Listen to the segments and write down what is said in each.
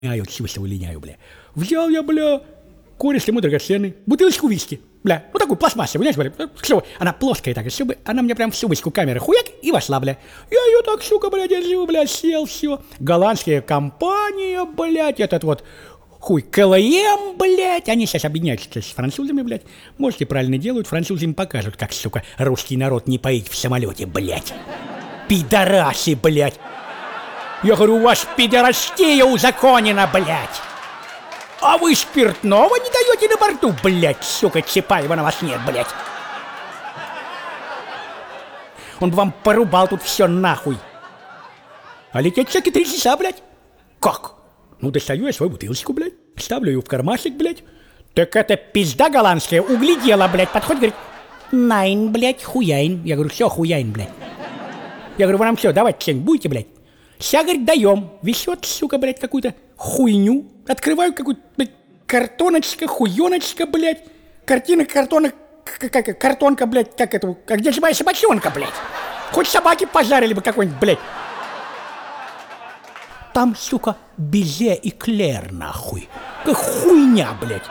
чувствовал линяю, бля. Взял я, бля, кореш ему драгоценный, бутылочку виски, бля, ну такую пластмассовую, знаешь, бля, чтобы она плоская так, чтобы она мне прям в сумочку камеры хуяк и вошла, бля. Я ее так, сука, бля, держу, бля, сел, все. Голландская компания, блядь, этот вот хуй КЛМ, блядь, они сейчас объединяются с французами, блядь. Можете правильно делают, французы им покажут, как, сука, русский народ не поить в самолете, блядь. Пидорасы, блядь. Я говорю, у вас пидорастия узаконена, блядь. А вы спиртного не даете на борту, блядь, сука, Чапаева на вас нет, блядь. Он бы вам порубал тут все нахуй. А лететь всякие 3 часа, блядь. Как? Ну, достаю я свою бутылочку, блядь, ставлю ее в кармашек, блядь. Так это пизда голландская, углядела, блядь, подходит, говорит, найн, блядь, хуяин. Я говорю, все, хуяин, блядь. Я говорю, вы нам все, давайте что-нибудь будете, блядь. Сейчас, говорит, даем. Везет, сука, блядь, какую-то хуйню. Открываю какую-то, блядь, картоночка, хуеночка, блядь. Картонка, блядь, как это, а где же моя собачонка, блядь? Хоть собаки пожарили бы какой-нибудь, блядь. Там, сука, безе и клер, нахуй. Как хуйня, блядь.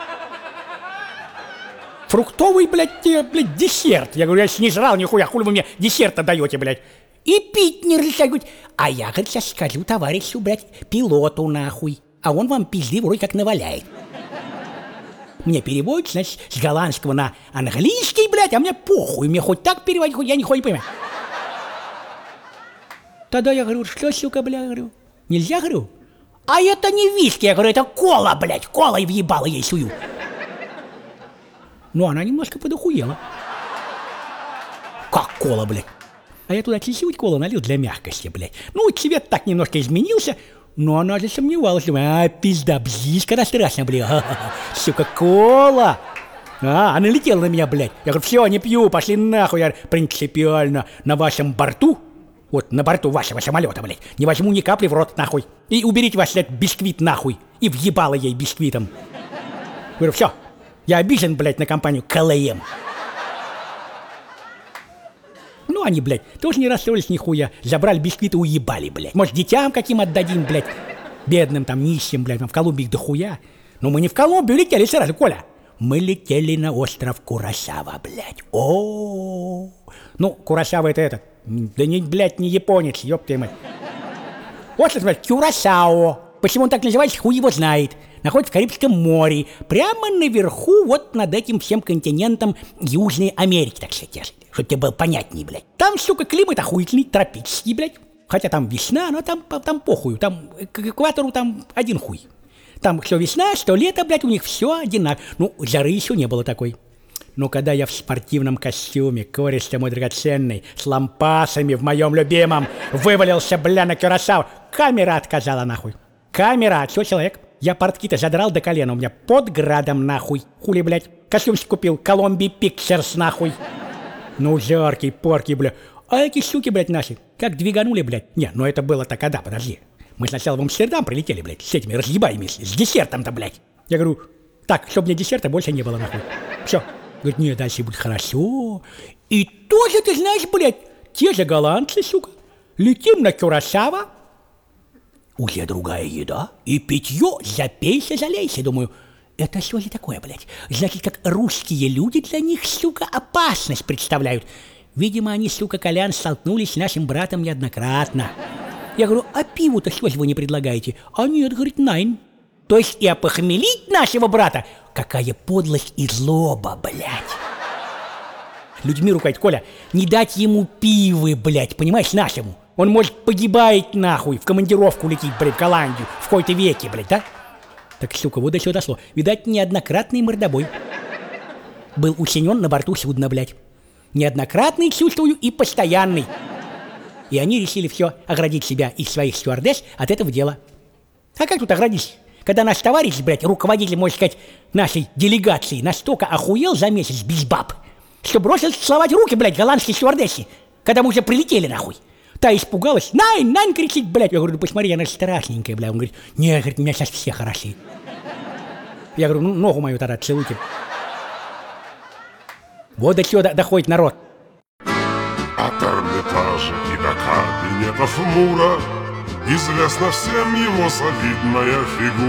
Фруктовый, блядь, десерт. Я говорю, я не жрал нихуя, хули вы мне десерта даете, блядь. И пить не разрешай, говорит. А я, говорит, сейчас скажу товарищу, блядь, пилоту, нахуй. А он вам пизды вроде как наваляет. Мне переводит, значит, с голландского на английский, блядь, а мне похуй. Мне хоть так переводить, хоть я нихуя не понимаю. Тогда я говорю, что, сука, бля, говорю, нельзя, говорю? А это не виски, я говорю, это кола, блядь, кола и въебала ей сую. Ну, она немножко подохуела. Как кола, блядь? А я туда чуть-чуть колу налил для мягкости, блядь. Ну, цвет так немножко изменился, но она засомневалась. А, пизда, бзишка страшно, блядь. Сука, кола. А, она летела на меня, блядь. Я говорю, все, не пью, пошли нахуй. Я принципиально на вашем борту, вот на борту вашего самолета, блядь, не возьму ни капли в рот, нахуй. И уберите ваш этот бисквит, нахуй. И въебала ей бисквитом. Говорю, все, я обижен, блядь, на компанию КЛМ. Ну, они, блядь, тоже не расстроились нихуя. Забрали бисквиты, уебали, блядь. Может, детям каким отдадим, блядь. Бедным там, нищим, блядь, в Колумбии их дохуя. Но мы не в Колумбию летели сразу, Коля. Мы летели на остров Куросава, блядь. О-о-о. Ну, Куросава это этот. Да не, блядь, не японец, ёб твою мать. Остров, блядь, Кюрасао. Почему он так называется, хуй его знает. Находится в Карибском море. Прямо наверху, вот над этим всем континентом Южной Америки, так сказать. Чтобы тебе было понятнее, блядь. Там, сука, климат охуительный, тропический, блядь. Хотя там весна, но там похуй. Там к экватору там один хуй. Там что весна, что лето, блядь, у них все одинаково. Ну, жары еще не было такой. Но когда я в спортивном костюме, кореш мой драгоценный, с лампасами в моем любимом, вывалился, бля, на Кюрасао, камера отказала, нахуй. Камера, что человек? Я портки-то задрал до колена, у меня под градом, нахуй. Хули, блядь, костюмчик купил, Колумбия Пикчерс, нахуй. Ну, жаркий, порки, бля. А эти суки, блядь, наши, как двиганули, блядь. Не, ну это было-то когда, подожди. Мы сначала в Амстердам прилетели, блядь, с этими разъебаями, с десертом-то, блядь. Я говорю, так, чтобы мне десерта больше не было, нахуй. Все. Говорит, нет, дальше будет хорошо. И тоже, ты знаешь, блядь, те же голландцы, сука. Летим на Кюрасао. Уже другая еда. И питье, запейся, залейся. Думаю, это что же такое, блядь? Значит, как русские люди для них, сука, опасность представляют. Видимо, они, сука, Колян, столкнулись с нашим братом неоднократно. Я говорю, а пиву-то что же вы не предлагаете? А нет, говорит, найн. То есть и опохмелить нашего брата? Какая подлость и злоба, блядь. Людьми руководит, Коля, не дать ему пивы, блядь, понимаешь, нашему. Он, может, погибает, нахуй, в командировку летит, блядь, в Голландию, в какой-то веке, блядь, да? Так, сука, вот до чего дошло. Видать, неоднократный мордобой был учинен на борту судна, блядь. Неоднократный, чувствую, и постоянный. И они решили все оградить себя и своих стюардесс от этого дела. А как тут оградить? Когда наш товарищ, блядь, руководитель, можно сказать, нашей делегации настолько охуел за месяц без баб, что бросил целовать руки, блядь, голландской стюардессе, когда мы уже прилетели, нахуй. Та испугалась, найн, найн, кричит, блядь. Я говорю, ну посмотри, она страшненькая, блядь. Он говорит, не, говорит, у меня сейчас все хороши. Я говорю, ну ногу мою тогда целуйте. Вот до чего доходит народ. От Эрмитажа и до кабинетов Мура Известна всем его солидная фигура.